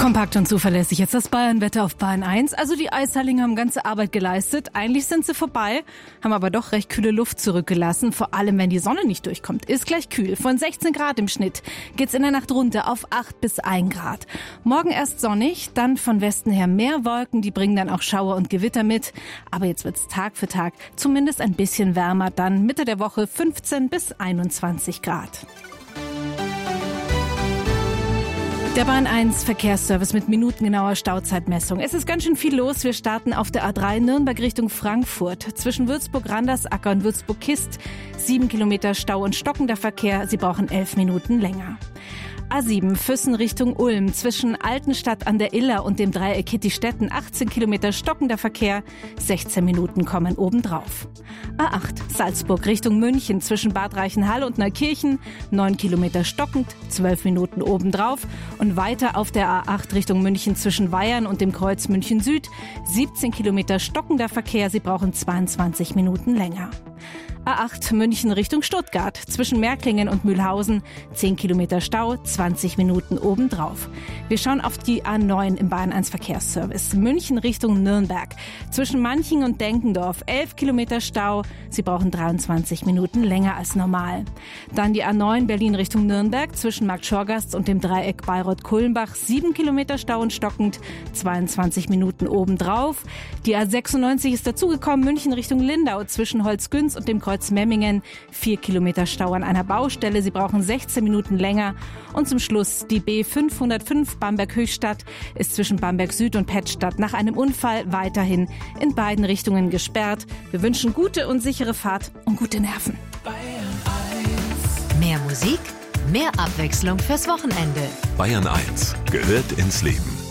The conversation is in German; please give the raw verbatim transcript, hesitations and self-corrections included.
Kompakt und zuverlässig jetzt das Bayernwetter auf Bayern eins. Also die Eishallinger haben ganze Arbeit geleistet. Eigentlich sind sie vorbei, haben aber doch recht kühle Luft zurückgelassen. Vor allem, wenn die Sonne nicht durchkommt. Ist gleich kühl. Von sechzehn Grad im Schnitt geht's in der Nacht runter auf acht bis ein Grad. Morgen erst sonnig, dann von Westen her mehr Wolken. Die bringen dann auch Schauer und Gewitter mit. Aber jetzt wird's Tag für Tag zumindest ein bisschen wärmer. Dann Mitte der Woche fünfzehn bis einundzwanzig Grad. Der Bayern eins Verkehrsservice mit minutengenauer Stauzeitmessung. Es ist ganz schön viel los. Wir starten auf der A drei Nürnberg Richtung Frankfurt. Zwischen Würzburg-Randersacker und Würzburg-Kist sieben Kilometer Stau und stockender Verkehr. Sie brauchen elf Minuten länger. A sieben Füssen Richtung Ulm. Zwischen Altenstadt an der Iller und dem Dreieck Kittistetten achtzehn Kilometer stockender Verkehr. sechzehn Minuten kommen obendrauf. A acht Salzburg Richtung München. Zwischen Bad Reichenhall und Neukirchen neun Kilometer stockend, zwölf Minuten obendrauf. Und weiter auf der A acht Richtung München zwischen Weyern und dem Kreuz München Süd. siebzehn Kilometer stockender Verkehr. Sie brauchen zweiundzwanzig Minuten länger. A acht München Richtung Stuttgart. Zwischen Märklingen und Mühlhausen zehn Kilometer Stau, zwanzig Minuten obendrauf. Wir schauen auf die A neun im Bayern eins Verkehrsservice. München Richtung Nürnberg. Zwischen Manching und Denkendorf elf Kilometer Stau. Sie brauchen dreiundzwanzig Minuten länger als normal. Dann die A neun Berlin Richtung Nürnberg. Zwischen Markt Schorgast und dem Dreieck Bayreuth-Kulmbach sieben Kilometer Stau und stockend, zweiundzwanzig Minuten obendrauf. Die A sechsundneunzig ist dazugekommen. München Richtung Lindau. Zwischen Holzgünz und dem Kreuz Memmingen vier Kilometer Stau an einer Baustelle. Sie brauchen sechzehn Minuten länger. Und zum Schluss die B fünfhundertfünf Bamberg-Höchstadt ist zwischen Bamberg Süd und Pettstadt nach einem Unfall weiterhin in beiden Richtungen gesperrt. Wir wünschen gute und sichere Fahrt und gute Nerven. Bayern eins. Mehr Musik, mehr Abwechslung fürs Wochenende. Bayern eins gehört ins Leben.